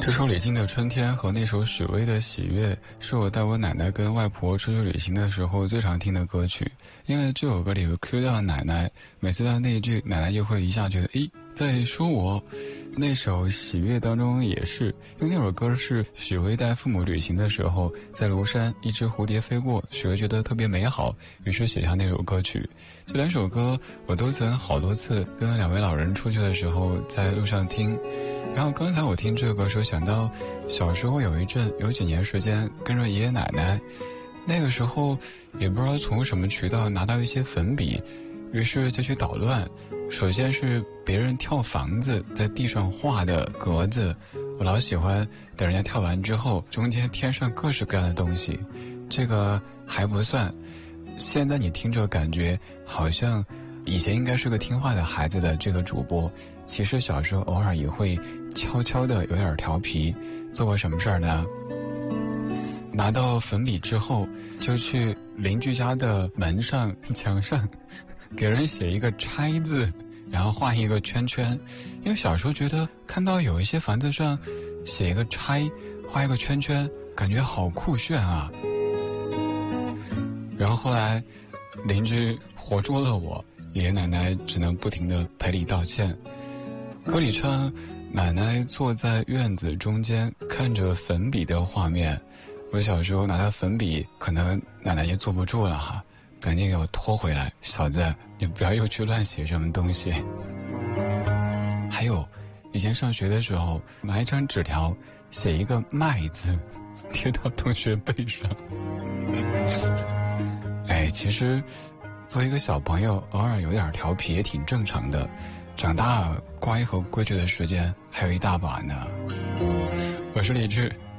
这首李菁的《春天》和那首许巍的《喜悦》是我带我奶奶跟外婆出去旅行的时候最常听的歌曲。因为这首歌里有 Q 到奶奶，每次到那一句，奶奶就会一下觉得在说我。那首《喜悦》当中也是，因为那首歌是许巍带父母旅行的时候，在庐山一只蝴蝶飞过，许巍觉得特别美好，于是写下那首歌曲。这两首歌我都曾好多次跟两位老人出去的时候在路上听。然后刚才我听这个歌时候想到小时候有几年时间跟着爷爷奶奶，那个时候也不知道从什么渠道拿到一些粉笔，于是就去捣乱。首先是别人跳房子在地上画的格子，我老喜欢等人家跳完之后中间添上各式各样的东西。这个还不算，现在你听着感觉好像以前应该是个听话的孩子的这个主播，其实小时候偶尔也会悄悄的有点调皮。做过什么事儿呢？拿到粉笔之后就去邻居家的门上墙上给人写一个拆字，然后画一个圈圈。因为小时候觉得看到有一些房子上写一个拆画一个圈圈感觉好酷炫啊。然后后来邻居活捉了我，爷爷奶奶只能不停地赔礼道歉。歌里唱奶奶坐在院子中间看着粉笔的画面，我小时候拿到粉笔可能奶奶也坐不住了哈，赶紧给我拖回来，小子你不要又去乱写什么东西。还有以前上学的时候拿一张纸条写一个麦字贴到同学背上。其实作为一个小朋友偶尔有点调皮也挺正常的，长大乖和规矩的时间还有一大把呢。我是李志，